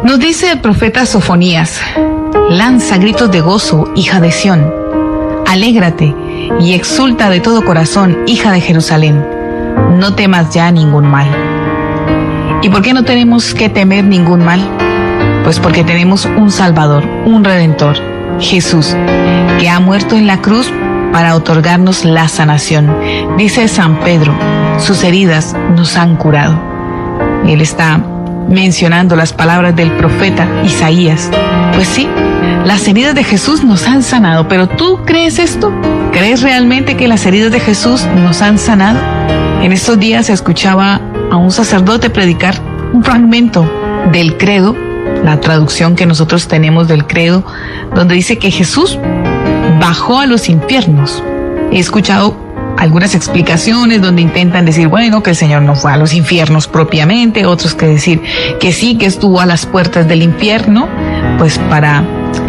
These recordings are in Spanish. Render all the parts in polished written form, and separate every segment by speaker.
Speaker 1: Nos dice el profeta Sofonías: lanza gritos de gozo, hija de Sión. Alégrate y exulta de todo corazón, hija de Jerusalén. No temas ya ningún mal. ¿Y por qué no tenemos que temer ningún mal? Pues porque tenemos un Salvador, un Redentor, Jesús, que ha muerto en la cruz para otorgarnos la sanación. Dice San Pedro: sus heridas nos han curado. Él está mencionando las palabras del profeta Isaías. Pues sí, las heridas de Jesús nos han sanado, pero ¿tú crees esto? ¿Crees realmente que las heridas de Jesús nos han sanado? En estos días escuchaba a un sacerdote predicar un fragmento del credo, la traducción que nosotros tenemos del credo, donde dice que Jesús bajó a los infiernos. He escuchado algunas explicaciones donde intentan decir, bueno, que el Señor no fue a los infiernos propiamente, otros que decir que sí, que estuvo a las puertas del infierno, pues para,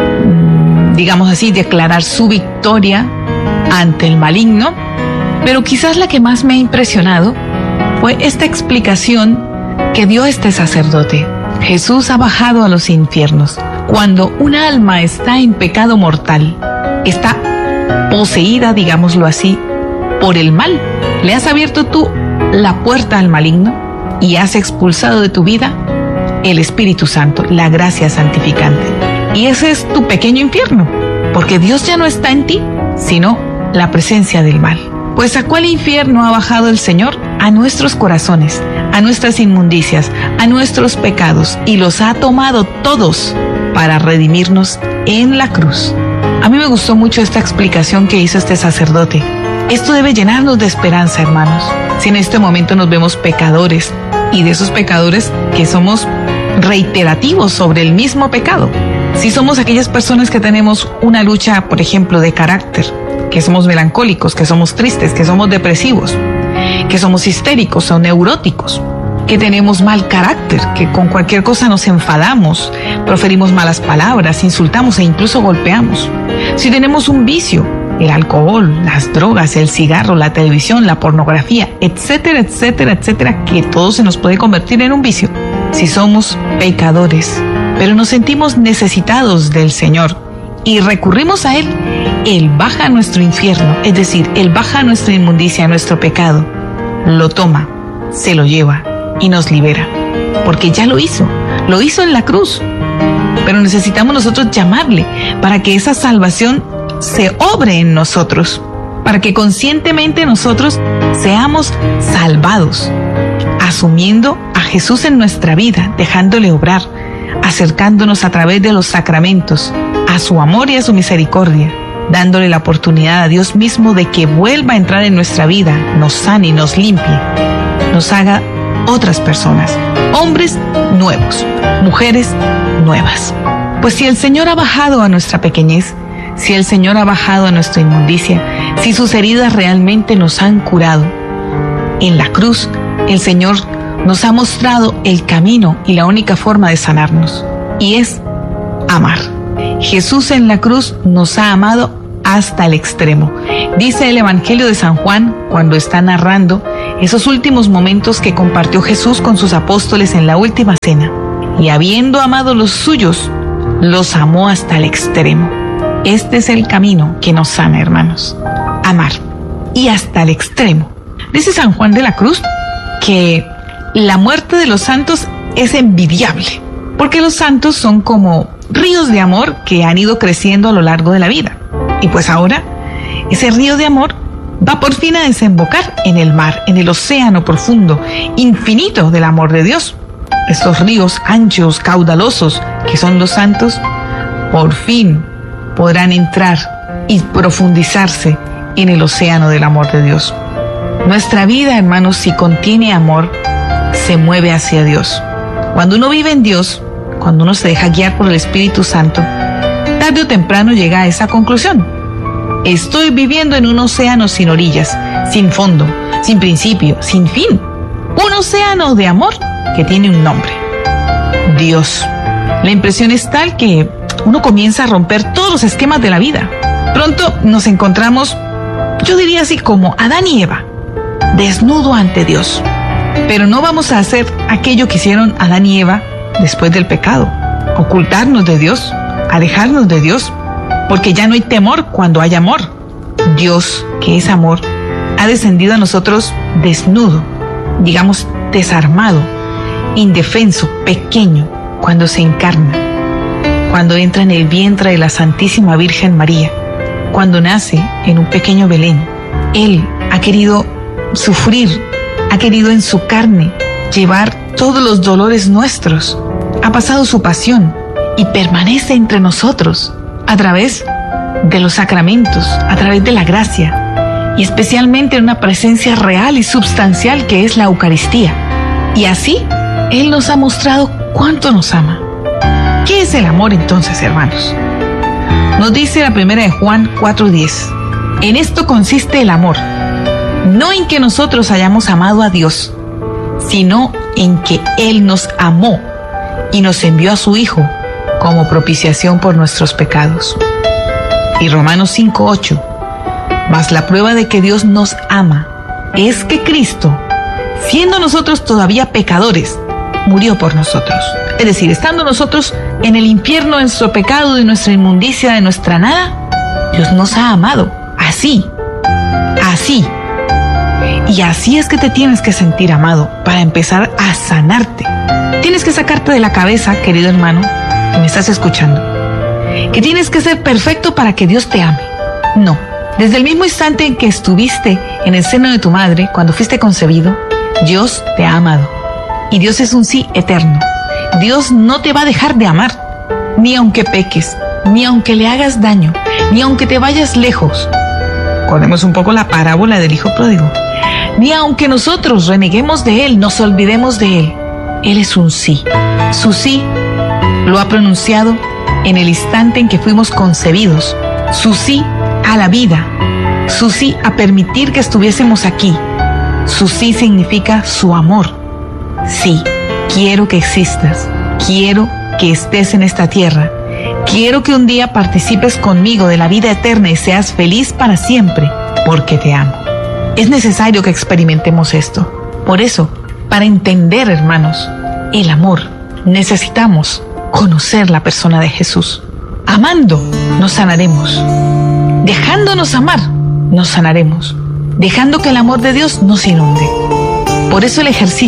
Speaker 1: digamos así, declarar su victoria ante el maligno. Pero quizás la que más me ha impresionado fue esta explicación que dio este sacerdote. Jesús ha bajado a los infiernos. Cuando un alma está en pecado mortal, está poseída, digámoslo así, por el mal, le has abierto tú la puerta al maligno y has expulsado de tu vida el Espíritu Santo, la gracia santificante. Y ese es tu pequeño infierno, porque Dios ya no está en ti, sino la presencia del mal. Pues ¿a cuál infierno ha bajado el Señor? A nuestros corazones, a nuestras inmundicias, a nuestros pecados, y los ha tomado todos para redimirnos en la cruz. A mí me gustó mucho esta explicación que hizo este sacerdote. Esto debe llenarnos de esperanza, hermanos. Si en este momento nos vemos pecadores, y de esos pecadores que somos reiterativos sobre el mismo pecado, si somos aquellas personas que tenemos una lucha, por ejemplo, de carácter, que somos melancólicos, que somos tristes, que somos depresivos, que somos histéricos o neuróticos, que tenemos mal carácter, que con cualquier cosa nos enfadamos, proferimos malas palabras, insultamos e incluso golpeamos. Si tenemos un vicio, el alcohol, las drogas, el cigarro, la televisión, la pornografía, etcétera, etcétera, etcétera, que todo se nos puede convertir en un vicio. Si somos pecadores, pero nos sentimos necesitados del Señor y recurrimos a Él, Él baja a nuestro infierno, es decir, Él baja a nuestra inmundicia, a nuestro pecado, lo toma, se lo lleva y nos libera, porque ya lo hizo en la cruz. Pero necesitamos nosotros llamarle para que esa salvación se obre en nosotros, para que conscientemente nosotros seamos salvados, asumiendo a Jesús en nuestra vida, dejándole obrar, acercándonos a través de los sacramentos a su amor y a su misericordia, dándole la oportunidad a Dios mismo de que vuelva a entrar en nuestra vida, nos sane, nos limpie, nos haga otras personas, hombres nuevos, mujeres nuevas. Pues si el Señor ha bajado a nuestra pequeñez, si el Señor ha bajado a nuestra inmundicia, si sus heridas realmente nos han curado, en la cruz el Señor nos ha mostrado el camino y la única forma de sanarnos, y es amar. Jesús en la cruz nos ha amado hasta el extremo. Dice el Evangelio de San Juan, cuando está narrando esos últimos momentos que compartió Jesús con sus apóstoles en la última cena, y habiendo amado los suyos, los amó hasta el extremo. Este es el camino que nos sana, hermanos. Amar. Y hasta el extremo. Dice San Juan de la Cruz que la muerte de los santos es envidiable, porque los santos son como ríos de amor que han ido creciendo a lo largo de la vida. Y pues ahora, ese río de amor va por fin a desembocar en el mar, en el océano profundo, infinito del amor de Dios. Estos ríos anchos, caudalosos, que son los santos, por fin podrán entrar y profundizarse en el océano del amor de Dios. Nuestra vida, hermanos, si contiene amor, se mueve hacia Dios. Cuando uno vive en Dios, cuando uno se deja guiar por el Espíritu Santo, tarde o temprano llega a esa conclusión. Estoy viviendo en un océano sin orillas, sin fondo, sin principio, sin fin. Un océano de amor que tiene un nombre: Dios. La impresión es tal que uno comienza a romper todos los esquemas de la vida. Pronto nos encontramos, yo diría así, como Adán y Eva, desnudo ante Dios. Pero no vamos a hacer aquello que hicieron Adán y Eva después del pecado. ocultarnos de Dios, alejarnos de Dios, porque ya no hay temor cuando hay amor. Dios, que es amor, ha descendido a nosotros desnudo, digamos desarmado, indefenso, pequeño, cuando se encarna, cuando entra en el vientre de la Santísima Virgen María, cuando nace en un pequeño Belén. Él ha querido sufrir, ha querido en su carne llevar todos los dolores nuestros, ha pasado su pasión y permanece entre nosotros a través de los sacramentos, a través de la gracia y especialmente en una presencia real y substancial que es la Eucaristía. Y así Él nos ha mostrado cuánto nos ama. ¿Qué es el amor entonces, hermanos? Nos dice la primera de Juan 4:10. En esto consiste el amor, no en que nosotros hayamos amado a Dios, sino en que Él nos amó y nos envió a su Hijo como propiciación por nuestros pecados. Y Romanos 5:8. Mas la prueba de que Dios nos ama es que Cristo, siendo nosotros todavía pecadores, murió por nosotros. Es decir, estando nosotros en el infierno, en nuestro pecado, de nuestra inmundicia, de nuestra nada, Dios nos ha amado. Así. Y así es que te tienes que sentir amado para empezar a sanarte. Tienes que sacarte de la cabeza, querido hermano, que me estás escuchando, que tienes que ser perfecto para que Dios te ame. No. Desde el mismo instante en que estuviste en el seno de tu madre, cuando fuiste concebido, Dios te ha amado. Y Dios es un sí eterno. Dios no te va a dejar de amar, ni aunque peques, ni aunque le hagas daño, ni aunque te vayas lejos. Recordemos un poco la parábola del hijo pródigo. Ni aunque nosotros reneguemos de Él, nos olvidemos de Él. Él es un sí. Su sí lo ha pronunciado en el instante en que fuimos concebidos. Su sí a la vida. Su sí a permitir que estuviésemos aquí. Su sí significa su amor. Sí, quiero que existas. Quiero que estés en esta tierra. Quiero que un día participes conmigo de la vida eterna y seas feliz para siempre, porque te amo. Es necesario que experimentemos esto. Por eso, para entender, hermanos, el amor, necesitamos conocer la persona de Jesús. Amando, nos sanaremos. Dejándonos amar, nos sanaremos. Dejando que el amor de Dios nos inunde. Por eso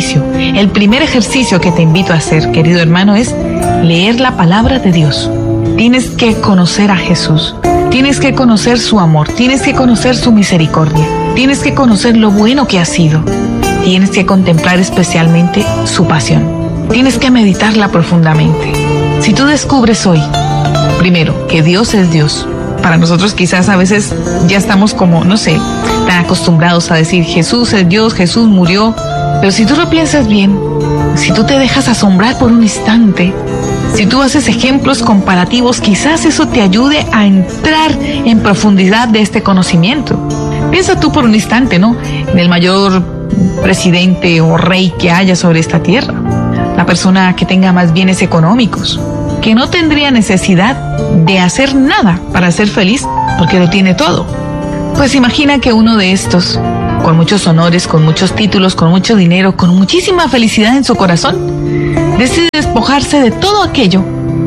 Speaker 1: el primer ejercicio que te invito a hacer, querido hermano, es leer la palabra de Dios. Tienes que conocer a Jesús. Tienes que conocer su amor. Tienes que conocer su misericordia. Tienes que conocer lo bueno que ha sido. Tienes que contemplar especialmente su pasión. Tienes que meditarla profundamente. Si tú descubres hoy, primero, que Dios es Dios. Para nosotros quizás a veces ya estamos como, no sé, tan acostumbrados a decir Jesús es Dios, Jesús murió. Pero si tú lo piensas bien, si tú te dejas asombrar por un instante, si tú haces ejemplos comparativos, quizás eso te ayude a entrar en profundidad de este conocimiento. Piensa tú por un instante, ¿no?, en el mayor presidente o rey que haya sobre esta tierra, la persona que tenga más bienes económicos, que no tendría necesidad de hacer nada para ser feliz porque lo tiene todo. Pues imagina que uno de estos, con muchos honores, con muchos títulos, con mucho dinero, con muchísima felicidad en su corazón, decide despojarse de todo aquello,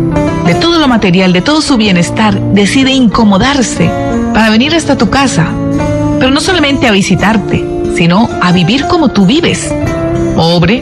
Speaker 1: de todo lo material, de todo su bienestar, decide incomodarse para venir hasta tu casa, pero no solamente a visitarte, sino a vivir como tú vives, pobre,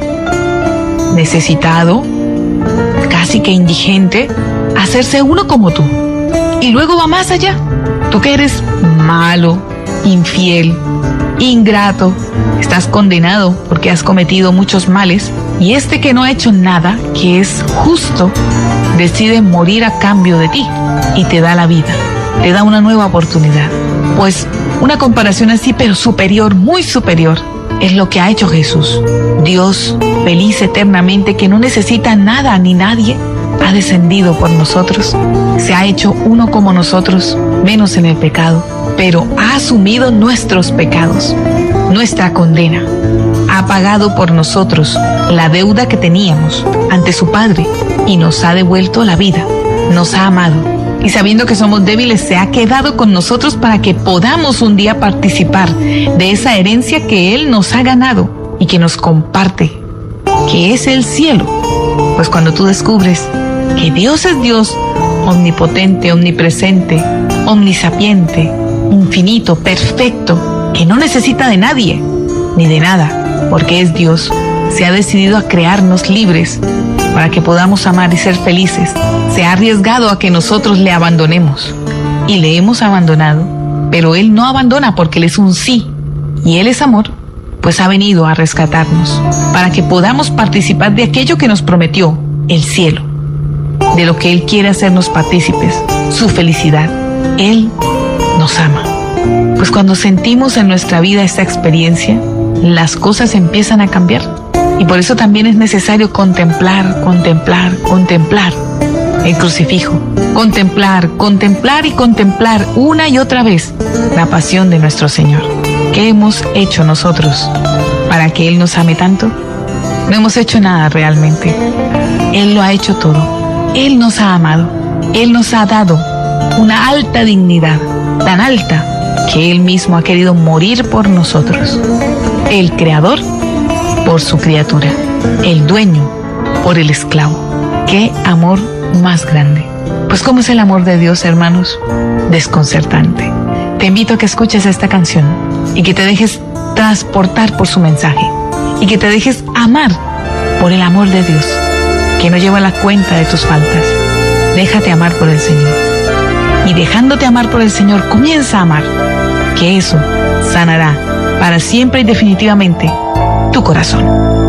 Speaker 1: necesitado, casi que indigente, hacerse uno como tú. Y luego va más allá. Tú que eres malo, infiel, ingrato, estás condenado porque has cometido muchos males, y este que no ha hecho nada, que es justo, decide morir a cambio de ti y te da la vida, te da una nueva oportunidad. Pues una comparación así, pero superior, muy superior, es lo que ha hecho Jesús. Dios, feliz eternamente, que no necesita nada ni nadie, ha descendido por nosotros, se ha hecho uno como nosotros, menos en el pecado, pero ha asumido nuestros pecados, nuestra condena, ha pagado por nosotros la deuda que teníamos ante su Padre y nos ha devuelto la vida, nos ha amado, y sabiendo que somos débiles se ha quedado con nosotros para que podamos un día participar de esa herencia que Él nos ha ganado y que nos comparte, que es el cielo. Pues cuando tú descubres que Dios es Dios, omnipotente, omnipresente, omnisapiente, infinito, perfecto, que no necesita de nadie ni de nada, porque es Dios. Se ha decidido a crearnos libres para que podamos amar y ser felices. Se ha arriesgado a que nosotros le abandonemos y le hemos abandonado, pero Él no abandona porque Él es un sí y Él es amor, pues ha venido a rescatarnos para que podamos participar de aquello que nos prometió, el cielo, de lo que Él quiere hacernos partícipes, su felicidad. Él nos ama. Pues cuando sentimos en nuestra vida esta experiencia, las cosas empiezan a cambiar. Y por eso también es necesario contemplar, contemplar, contemplar el crucifijo. Contemplar, contemplar y contemplar una y otra vez la pasión de nuestro Señor. ¿Qué hemos hecho nosotros para que Él nos ame tanto? No hemos hecho nada realmente. Él lo ha hecho todo. Él nos ha amado. Él nos ha dado una alta dignidad, tan alta que Él mismo ha querido morir por nosotros. El Creador por su criatura, el dueño por el esclavo. ¡Qué amor más grande! Pues ¿cómo es el amor de Dios, hermanos? Desconcertante. Te invito a que escuches esta canción y que te dejes transportar por su mensaje y que te dejes amar por el amor de Dios, que no lleva la cuenta de tus faltas. Déjate amar por el Señor y dejándote amar por el Señor, comienza a amar, que eso sanará para siempre y definitivamente tu corazón.